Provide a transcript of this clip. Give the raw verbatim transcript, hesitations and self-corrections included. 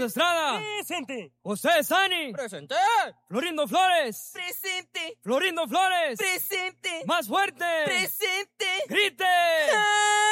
Estrada. Presente. José Sani. ¡Presente! Florindo Flores. ¡Presente! Florindo Flores. ¡Presente! Más fuerte. ¡Presente!